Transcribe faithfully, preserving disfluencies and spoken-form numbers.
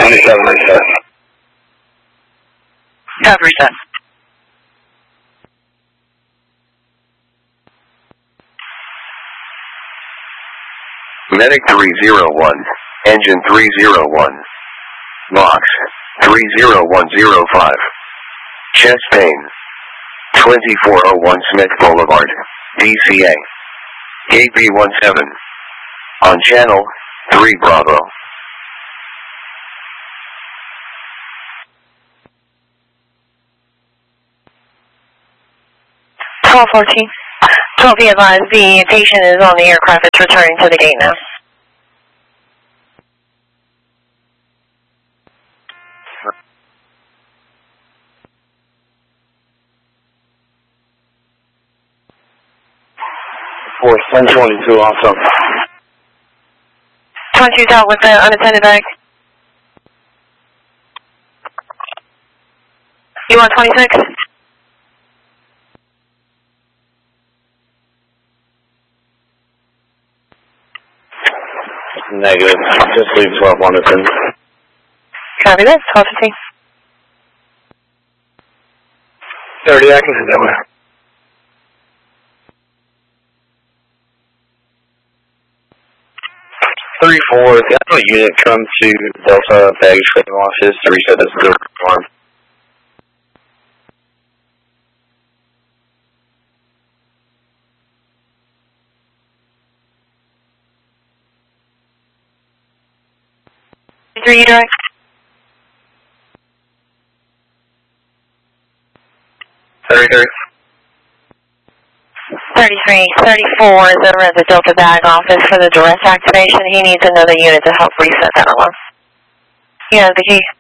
twenty-seven reset. Copy reset. Medic three zero one, engine three zero one. Box three zero one zero five. Chest pain. twenty-four oh one Smith Boulevard, D C A. Gate B one seven. On channel three Bravo. twelve fourteen. twelve be advised, the patient is on the aircraft. It's returning to the gate now. Force ten twenty-two also. twenty-two's out with the unattended bag. You want twenty-six? Negative. Just leave twelve unattended. Copy that. twelve fifteen. thirty, I can head that way. three four, if you have a unit come to Delta baggage claim office to reset this good form. Three direct. thirty-three. thirty-three, thirty-four is over at the Delta bag office for the duress activation. He needs another unit to help reset that alarm. You have the key.